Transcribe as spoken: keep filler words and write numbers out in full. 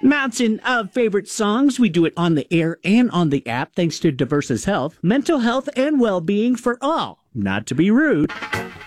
Mountain of favorite songs. We do it on the air and on the app thanks to Diversus Health, mental health and well-being for all. Not to be rude.